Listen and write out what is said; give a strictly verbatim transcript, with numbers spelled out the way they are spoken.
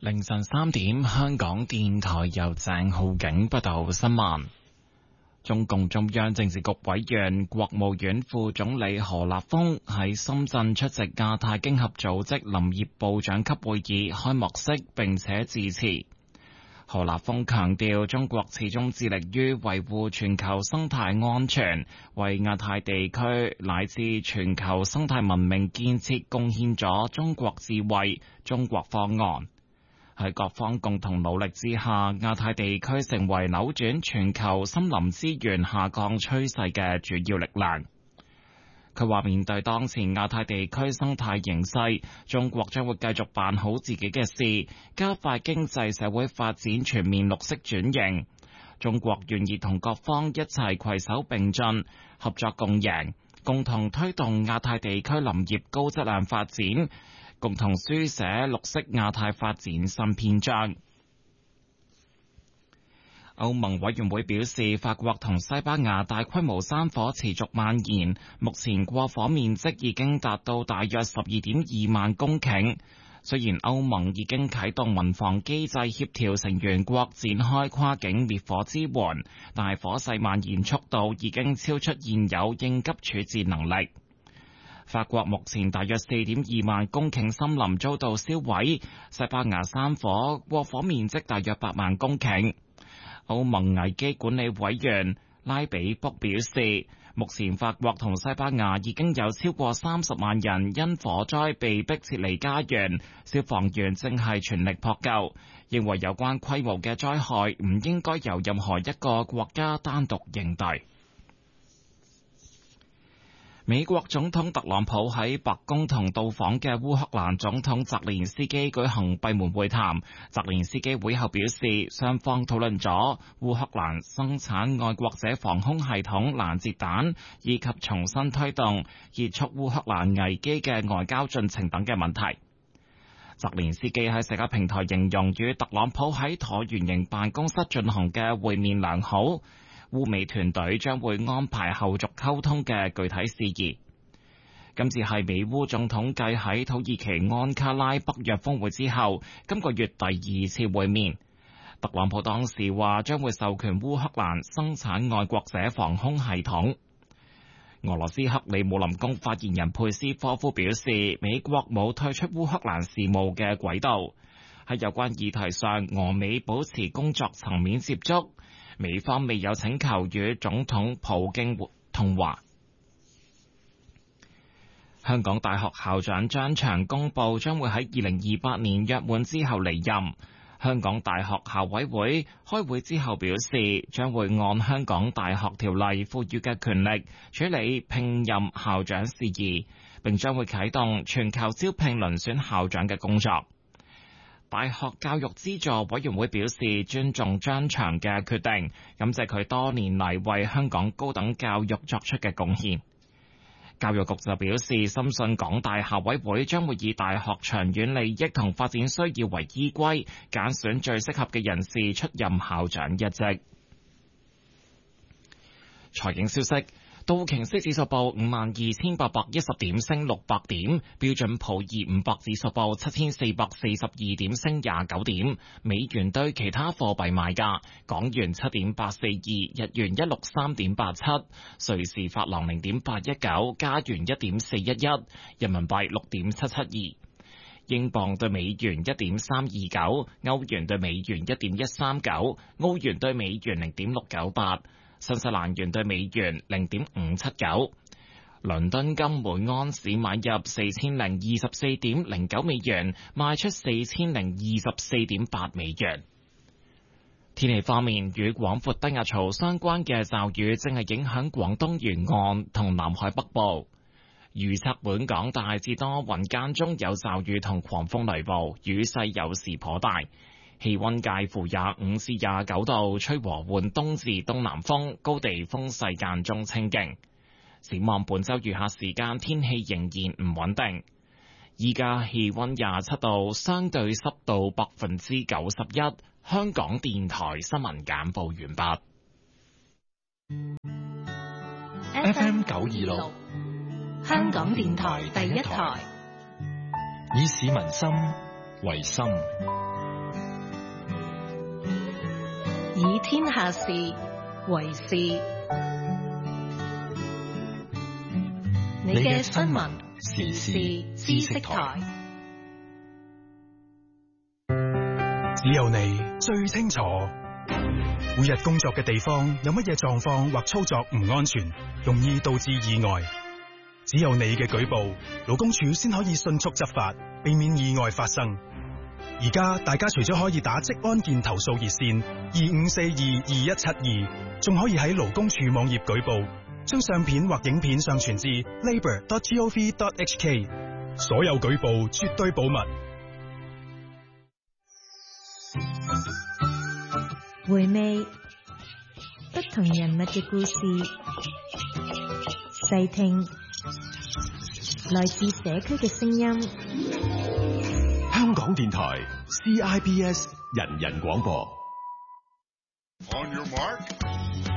凌晨三點，香港電台由鄭浩景報道新聞。中共中央政治局委員、國務院副總理何立峰喺深圳出席亞太經合組織林業部長級會議開幕式，並且致辭。何立峰強調，中國始終致力於維護全球生態安全，為亞太地區乃至全球生態文明建設貢獻咗中國智慧、中國方案。喺各方共同努力之下，亞太地區成為扭轉全球森林資源下降趨勢嘅主要力量。佢話，面對當前亞太地區生態形勢，中國將會繼續辦好自己嘅事，加快經濟社會發展全面綠色轉型。中國願意同各方一齊攜手並進，合作共贏，共同推動亞太地區林業高質量發展，共同書寫綠色亞太發展新篇章。歐盟委員會表示，法國同西班牙大規模山火持續蔓延，目前過火面積已經達到大約十二點二萬公頃。雖然歐盟已經啟動民防機制協調成員國展開跨境滅火支援，但火勢蔓延速度已經超出現有應急處置能力。法國目前大約四點二萬公頃森林遭到燒毀，西班牙山火過火面積大約八萬公頃。歐盟危機管理委員拉比卜表示，目前法國同西班牙已經有超過三十萬人因火災被迫撤離家園，消防員正係全力撲救，認為有關規模嘅災害唔應該由任何一個國家單獨應對。美國總統特朗普喺白宮同到訪嘅烏克蘭總統澤連斯基舉行閉門會談。澤連斯基會後表示，雙方討論咗烏克蘭生產愛國者防空系統攔截彈，以及重新推動結束烏克蘭危機嘅外交進程等嘅問題。澤連斯基喺社交平台形容與特朗普喺橢圓形辦公室進行嘅會面良好。烏美團隊將會安排後續溝通嘅具體事宜。今次係美烏總統繼喺土耳其安卡拉北約峰會之後，今個月第二次會面。特朗普當時話將會授權烏克蘭生產愛國者防空系統。俄羅斯克里姆林宮發言人佩斯科夫表示，美國冇退出烏克蘭事務嘅軌道。喺有關議題上，俄美保持工作層面接觸。美方未有請求與總統普京通話。香港大學校長張翔公佈將會喺二零二八年約滿之後離任。香港大學校委會開會之後表示，將會按香港大學條例賦予嘅權力處理聘任校長事宜，並將會啟動全球招聘遴選校長嘅工作。大學教育資助委員會表示尊重張翔嘅決定，感謝佢多年嚟為香港高等教育作出嘅貢獻。教育局就表示深信港大校委會將會以大學長遠利益同發展需要為依歸，揀選最適合嘅人士出任校長一職。財經消息。道瓊斯指數報五萬二千八百一十點，升六百點；標準普爾五百指數報七千四百四十二點，升廿九點。美元對其他貨幣賣價：港元七點八四二，日元一六三點八七，瑞士法郎零點八一九，加元一點四一一，人民幣六點七七二，英鎊對美元一點三二九，歐元對美元一點一三九，澳元對美元零點六九八。新西蘭元對美元零點五七九，倫敦金每安士買入四千零二十四點零九美元，賣出四千零二十四點八美元。天氣方面，與廣闊低壓槽相關嘅驟雨正係影響廣東沿岸同南海北部。預測本港大致多雲間中有驟雨同狂風雷暴，雨勢有時頗大。氣溫介乎廿五至廿九度，吹和緩東至東南風，高地風勢間中清勁。展望本周餘下時間，天氣仍然唔穩定。依家氣溫廿七度，相對濕度百分之九十一。香港電台新聞簡報完畢。 F M 九二六，香港電台第一台，以市民心為心。 以天下事為事。你嘅新聞時事知識台， 只有你最清楚，每日工作嘅地方有乜嘢狀況或操作唔安全，容易導致意外。只有你嘅舉報，勞工處先可以迅速執法，避免意外發生。而家大家除咗可以打職安健投訴熱線二五四二二一七二，仲可以喺勞工處網頁舉報，將相片或影片上傳至 labour dot gov dot h k。 所有舉報絕對保密。 回味不同人物嘅故事，細聽來自社區嘅聲音。 香港電台 C I B S 人人廣播。 On your mark.